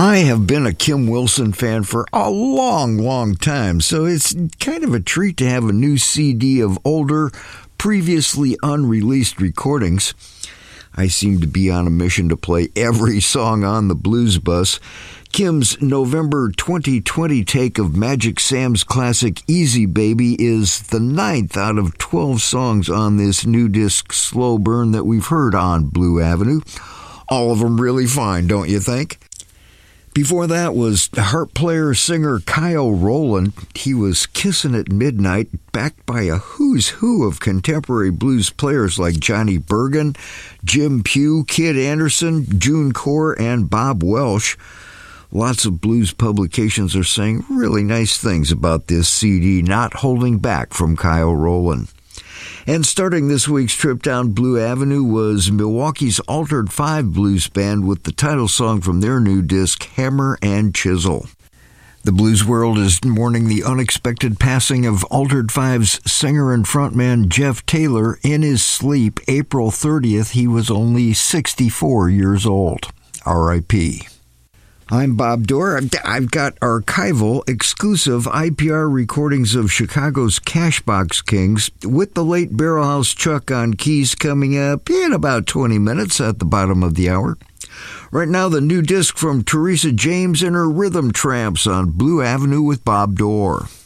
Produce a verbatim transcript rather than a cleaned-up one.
I have been a Kim Wilson fan for a long, long time, so it's kind of a treat to have a new C D of older, previously unreleased recordings. I seem to be on a mission to play every song on the Blues Bus. Kim's November twenty twenty take of Magic Sam's classic Easy Baby is the ninth out of twelve songs on this new disc Slow Burn that we've heard on Blue Avenue. All of them really fine, don't you think? Before that was harp player singer Kyle Rowland. He was Kissin' at Midnight, backed by a who's who of contemporary blues players like Johnny Bergen, Jim Pugh, Kid Anderson, June Corr, and Bob Welsh. Lots of blues publications are saying really nice things about this C D, not holding back from Kyle Rowland. And starting this week's trip down Blue Avenue was Milwaukee's Altered Five Blues Band with the title song from their new disc, Hammer and Chisel. The blues world is mourning the unexpected passing of Altered Five's singer and frontman Jeff Taylor. In his sleep, April thirtieth, he was only sixty-four years old. R I P I'm Bob Dorr. I've got archival, exclusive I P R recordings of Chicago's Cashbox Kings with the late Barrelhouse Chuck on keys coming up in about twenty minutes at the bottom of the hour. Right now, the new disc from Teresa James and her Rhythm Tramps on Blue Avenue with Bob Dorr.